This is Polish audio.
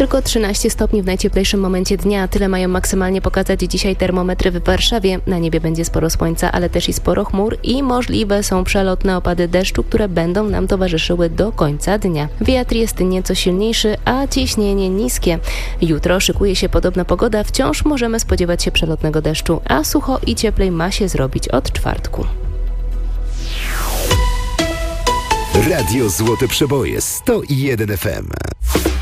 Tylko 13 stopni w najcieplejszym momencie dnia. Tyle mają maksymalnie pokazać dzisiaj termometry w Warszawie. Na niebie będzie sporo słońca, ale też i sporo chmur i możliwe są przelotne opady deszczu, które będą nam towarzyszyły do końca dnia. Wiatr jest nieco silniejszy, a ciśnienie niskie. Jutro szykuje się podobna pogoda. Wciąż możemy spodziewać się przelotnego deszczu, a sucho i cieplej ma się zrobić od czwartku. Radio Złote Przeboje 101 FM.